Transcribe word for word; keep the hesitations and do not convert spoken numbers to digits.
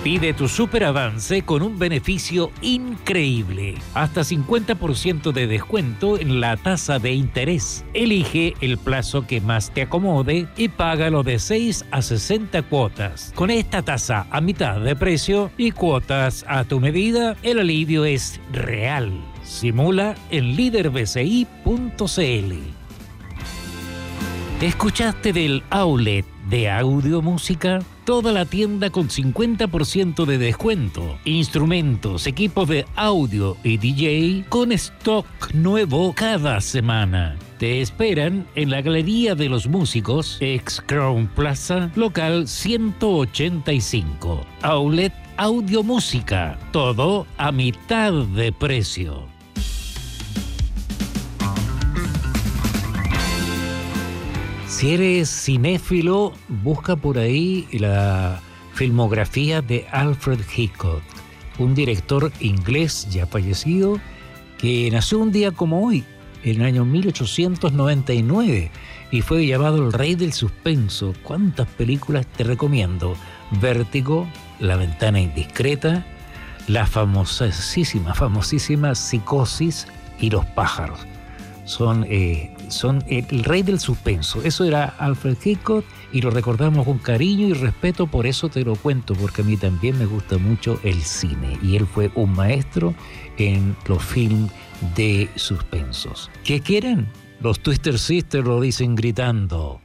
Pide tu superavance con un beneficio increíble. Hasta cincuenta por ciento de descuento en la tasa de interés. Elige el plazo que más te acomode y págalo de seis a sesenta cuotas. Con esta tasa a mitad de precio y cuotas a tu medida, el alivio es real. Simula en líder b c i punto c l. ¿Escuchaste del outlet de Audio Música? Toda la tienda con cincuenta por ciento de descuento. Instrumentos, equipos de audio y D J con stock nuevo cada semana. Te esperan en la Galería de los Músicos, ex Crown Plaza, local ciento ochenta y cinco. Outlet Audio Música. Todo a mitad de precio. Si eres cinéfilo, busca por ahí la filmografía de Alfred Hitchcock, un director inglés ya fallecido que nació un día como hoy, en el año mil ochocientos noventa y nueve, y fue llamado el rey del suspenso. ¿Cuántas películas te recomiendo? Vértigo, La ventana indiscreta, la famosísima, famosísima Psicosis y Los pájaros. Son, eh, son el rey del suspenso. Eso era Alfred Hitchcock y lo recordamos con cariño y respeto. Por eso te lo cuento, porque a mí también me gusta mucho el cine y él fue un maestro en los films de suspensos. ¿Qué quieren? Los Twister Sisters lo dicen gritando.